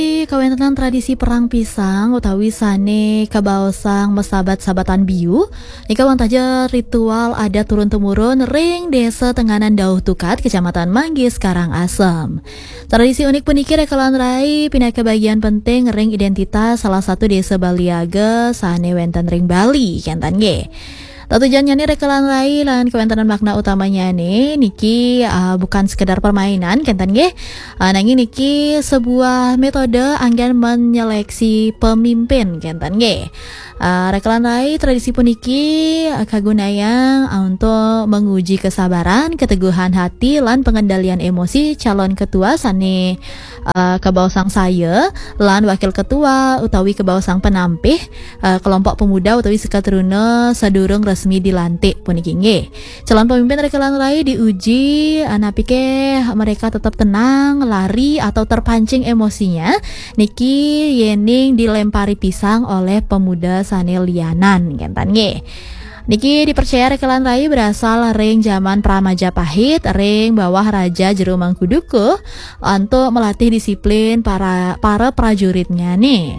Kawentenan tradisi perang pisang utawi sane kabaosang mesabat-sabatan biu nika wantaja ritual adat turun-temurun ring desa Tenganan Dauh Tukat Kecamatan Manggis Karangasem. Tradisi unik puniki rekelan rai pinaka bagian penting ring identitas salah satu desa Baliaga sane wenten ring Bali kentan ge. Tujuannya nih rekelan rai lan kewentenan makna utamanya nih niki bukan sekedar permainan kentan ge. Nanging niki sebuah metode anggan menyeleksi pemimpin kentan ge. Rekelan rai tradisi puniki kagunayang untuk menguji kesabaran, keteguhan hati lan pengendalian emosi calon ketua sane kebausang saya lan wakil ketua utawi kebausang penampih kelompok pemuda utawi sekatruna sadurung resmi dilantik puniki nggih. Calon pemimpin rekelan rai diuji napike mereka tetap tenang, lari atau terpancing emosinya niki yening dilempari pisang oleh pemuda sane lianan kentan nggih. Niki dipercaya rekelan rai berasal ring zaman Pramajapahit, ring bawah Raja Jero Mangkudukuh untuk melatih disiplin para prajuritnya nih.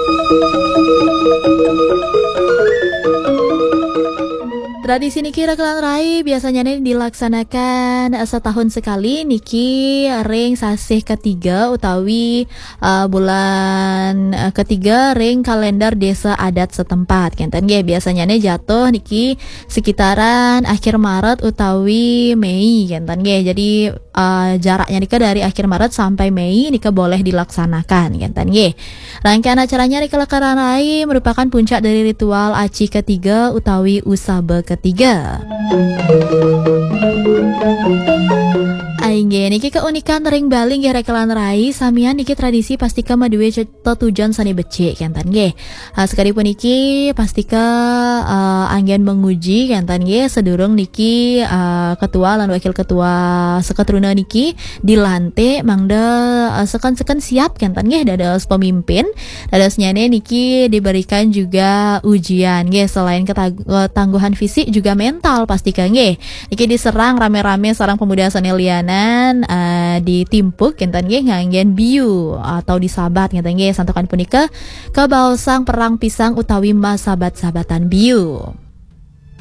Tradisi niki rekelan rai biasanya nih dilaksanakan setahun sekali niki ring sasih ketiga utawi bulan ketiga ring kalender desa adat setempat kenten ge biasanya nih jatuh niki sekitaran akhir Maret utawi Mei kenten ge jadi jaraknya nika dari akhir Maret sampai Mei nika boleh dilaksanakan kenten ge. Rangkaian acaranya rekelan rai merupakan puncak dari ritual aci ketiga utawi usabe ketiga. Aingge niki keunikan ring Bali nggih rekelan rai samian niki tradisi pastika maduwe tujuan sane becik kentan nggih. Sekali puniki pastika anggen menguji kentan nggih sedurung niki ketua lan wakil ketua sekatruna niki dilantik mangda seken siap kentan nggih dados pemimpin. Dados nyane niki diberikan juga ujian nggih selain ketangguhan fisik juga mental pastika nggih. Niki diserang rame-rame sareng pemuda sane liana ditimpuk kentan nggih nganggen biu atau disabat kentan nggih santokan punika kebaosang perang pisang utawi masabat-sabatan biu.